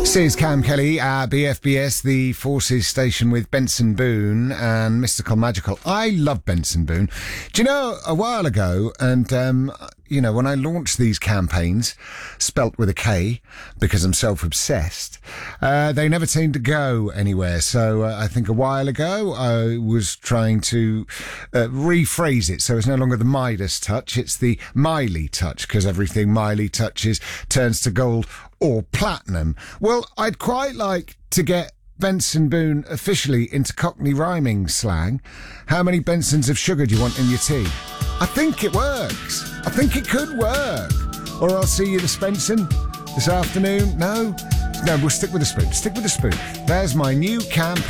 This is Cam Kelly at BFBS, the Forces station with Benson Boone and Mystical Magical. I love Benson Boone. Do you know, a while ago, and, when I launched these campaigns, spelt with a K, because I'm self-obsessed, they never seemed to go anywhere. So I think a while ago, I was trying to rephrase it. So it's no longer the Midas touch, it's the Miley touch, because everything Miley touches turns to gold or platinum. Well, I'd quite like to get Benson Boone officially into Cockney rhyming slang. How many Bensons of sugar do you want in your tea? I think it works. I think it could work. Or I'll see you the Spenson this afternoon. No, we'll stick with the spoon. Stick with the spoon. There's my new campaign.